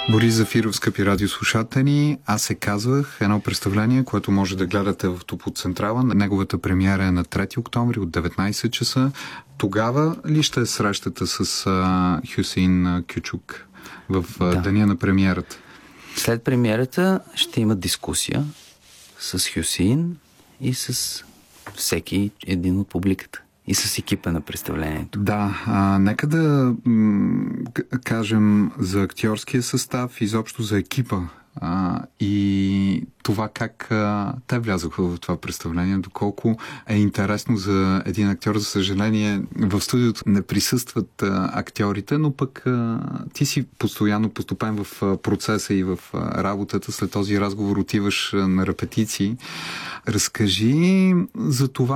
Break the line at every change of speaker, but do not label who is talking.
Борис Зафиров, скъпи радиослушатели, аз се казвах, едно представление, което може да гледате в Топоцентрала. Неговата премиера е на 3 октомври от 19 часа. Тогава ли ще е срещата с Хюсеин Кючук в деня на премиерата?
След премиерата ще има дискусия с Хюсеин и с всеки един от публиката. И с екипа на представлението.
Да, нека да кажем за актьорския състав, изобщо за екипа и това как те влязоха в това представление, доколко е интересно за един актьор. За съжаление, в студиото не присъстват актьорите, но пък ти си постоянно поступен в процеса и в работата. След този разговор отиваш на репетиции. Разкажи за това